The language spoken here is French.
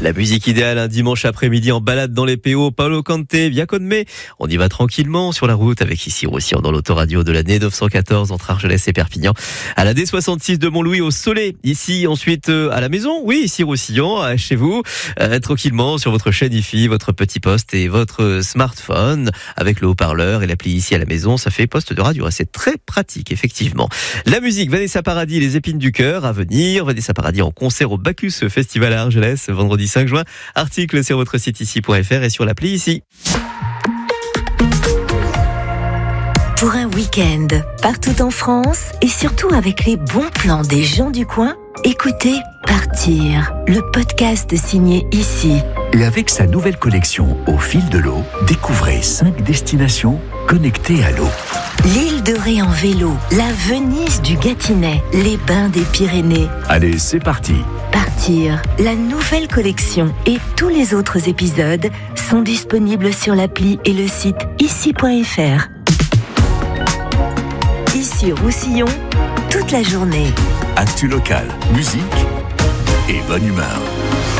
La musique idéale un dimanche après-midi en balade dans les PO, Paolo Conte, Via Con Me. On y va tranquillement sur la route avec ici Roussillon dans l'autoradio de l'année 914 entre Argelès et Perpignan. À la D66 de Montlouis au Soleil. Ici ensuite à la maison, oui ici Roussillon, chez vous, tranquillement sur votre chaîne IFI, votre petit poste et votre smartphone avec le haut-parleur et l'appli ici à la maison. Ça fait poste de radio, c'est très pratique effectivement. La musique, Vanessa Paradis, les épines du cœur à venir. Vanessa Paradis en concert au Bacchus Festival à Argelès, vendredi 5 juin. Article sur votre site ici.fr et sur l'appli ici. Pour un week-end, partout en France et surtout avec les bons plans des gens du coin, écoutez Partir, le podcast signé ici. Et avec sa nouvelle collection Au fil de l'eau, découvrez 5 destinations connectées à l'eau. L'île de Ré en vélo, la Venise du Gâtinais, les bains des Pyrénées. Allez, c'est parti. Partir, la nouvelle collection et tous les autres épisodes sont disponibles sur l'appli et le site ici.fr. Ici Roussillon, toute la journée. Actu local, musique et bonne humeur.